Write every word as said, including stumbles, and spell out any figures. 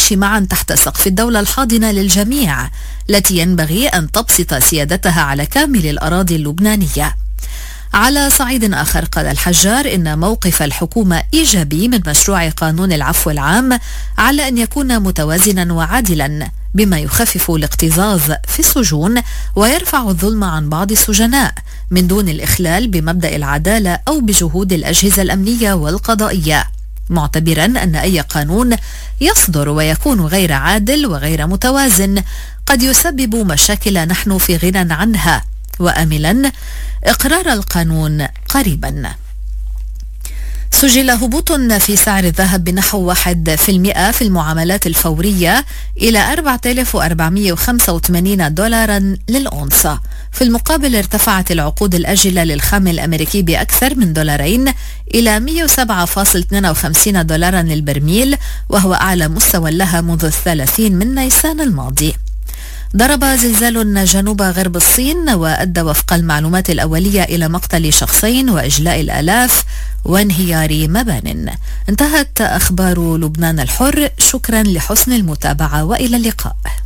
للعيش معا تحت سقف الدولة الحاضنة للجميع، التي ينبغي أن تبسط سيادتها على كامل الأراضي اللبنانية. على صعيد آخر قال الحجار إن موقف الحكومة إيجابي من مشروع قانون العفو العام على أن يكون متوازنا وعادلا، بما يخفف الاكتظاظ في السجون ويرفع الظلم عن بعض السجناء من دون الإخلال بمبدأ العدالة أو بجهود الأجهزة الأمنية والقضائية، معتبرا أن أي قانون يصدر ويكون غير عادل وغير متوازن قد يسبب مشاكل نحن في غنى عنها، وآملا إقرار القانون قريبا. سجل هبوط في سعر الذهب بنحو واحد في المئة في المعاملات الفورية إلى أربعة آلاف وأربعمئة وخمسة وثمانين دولارا للأونصة. في المقابل ارتفعت العقود الأجلة للخام الأمريكي بأكثر من دولارين إلى مئة وسبعة فاصلة اثنين وخمسين دولارا للبرميل، وهو أعلى مستوى لها منذ الثلاثين من نيسان الماضي. ضرب زلزال جنوب غرب الصين وأدى وفق المعلومات الأولية إلى مقتل شخصين وإجلاء الآلاف وانهيار مبان. انتهت أخبار لبنان الحر، شكرا لحسن المتابعة وإلى اللقاء.